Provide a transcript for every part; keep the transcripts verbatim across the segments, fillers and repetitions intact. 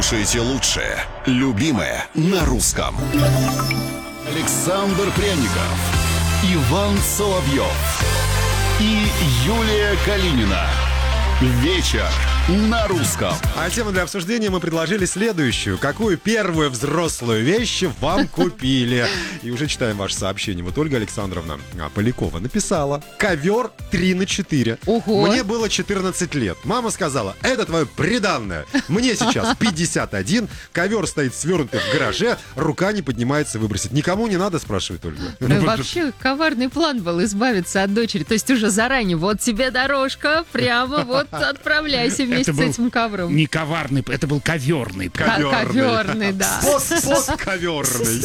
Слушайте лучшее, любимое на русском. Александр Пряников, Иван Соловьев и Юлия Калинина. Вечер на русском. А тему для обсуждения мы предложили следующую. Какую первую взрослую вещь вам купили? И уже читаем ваше сообщение. Вот Ольга Александровна Полякова написала: ковер три на четыре. Ого. Мне было четырнадцать лет. Мама сказала: это твое приданное. Мне сейчас пятьдесят один. Ковер стоит свернутый в гараже. Рука не поднимается выбросить. Никому не надо, спрашивает Ольга. Ну, вообще коварный план был избавиться от дочери. То есть уже заранее: вот тебе дорожка, прямо вот отправляйся вместе Это с был этим ковром. Не коварный, это был коверный. Коверный. Коверный, да. Постковерный.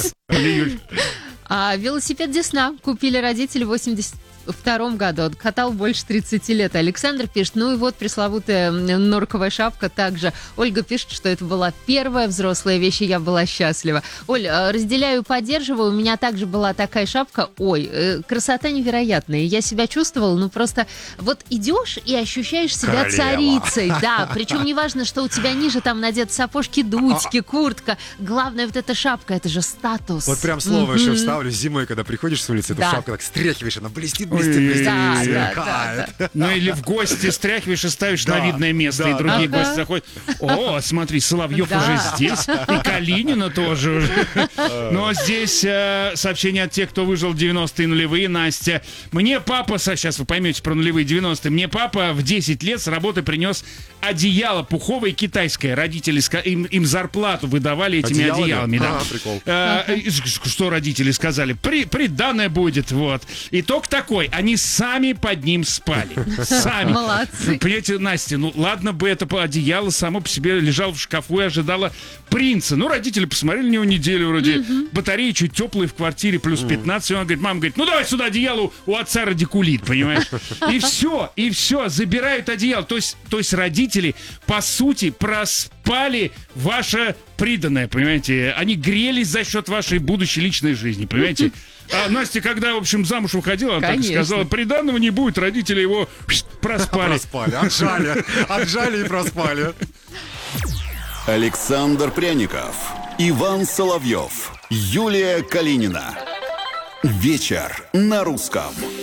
А велосипед Десна купили родители в восемьдесят втором году. Он катал больше тридцати лет. Александр пишет: ну и вот пресловутая норковая шапка также. Ольга пишет, что это была первая взрослая вещь, и я была счастлива. Оль, разделяю, поддерживаю. У меня также была такая шапка. Ой, красота невероятная. Я себя чувствовала, ну просто вот идешь и ощущаешь себя Королева. Царицей. Да, причем не важно, что у тебя ниже там надеты сапожки, дудьки, куртка. Главное, вот эта шапка, это же статус. Вот прям слово Мгм. еще вставлю. Зимой, когда приходишь с улицы, эту Да. шапку так стряхиваешь, она блестит, Ой, блестит, блестит, да, сверкает. да, Ну или в гости стряхиваешь и ставишь Да, на видное место, да, и другие да. гости заходят: о, смотри, Соловьев Да. уже здесь, и Калинина тоже уже. Но здесь э, сообщение от тех, кто выжил в девяностые нулевые. Настя: мне папа, сейчас вы поймете про нулевые девяностые, мне папа в десять лет с работы принес одеяло пуховое китайское. Родители ска- им, им зарплату выдавали этими Одеялами? одеялами. Да. А, прикол. Э, и что родители сказали? При, приданное будет, вот. Итог такой: они сами под ним спали. Сами. Молодцы. Понимаете, Настя, ну ладно бы это одеяло само по себе лежало в шкафу и ожидало принца. Ну, родители посмотрели на него неделю вроде. Батареи чуть теплые в квартире, плюс пятнадцать. И он говорит: мама говорит: ну давай сюда одеяло, у отца радикулит, понимаешь? И все, и все, забирают одеяло. То есть, то есть родители, по сути, проспали ваше приданное, понимаете? Они грелись за счет вашей будущей личной жизни, понимаете? А Настя, когда, в общем, замуж выходила, она так и Конечно. сказала: приданного не будет, родители его проспали. Проспали, отжали, отжали и проспали. Александр Пряников, Иван Соловьев, Юлия Калинина. Вечер на русском.